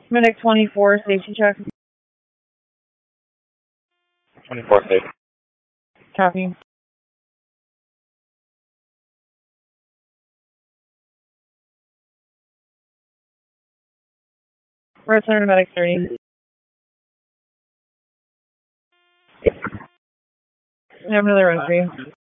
Medic 24, safety check. 24 safe. Copy. Red Center to Medic 30. We have another entry.